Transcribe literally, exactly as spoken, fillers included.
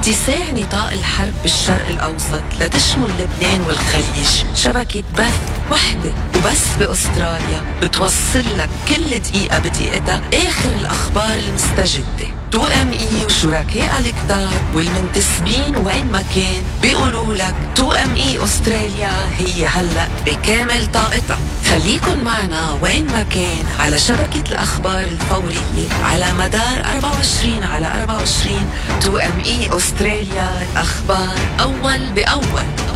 اتساع نطاق الحرب بالشرق الأوسط لتشمل لبنان والخليج شبكة بث وحدة وبس بأستراليا بتوصل لك كل دقيقة بدقيقتها آخر الأخبار المستجدة. تو ام اي وشركاء الكتار والمنتسبين وين ما كان بيقولوا لك تو ام اي استراليا هي هلا بكامل طاقتها. خليكن معنا وين ما كان على شبكة الأخبار الفورية على مدار أربعة وعشرين على أربعة وعشرين. تو ام اي استراليا، الأخبار أول بأول.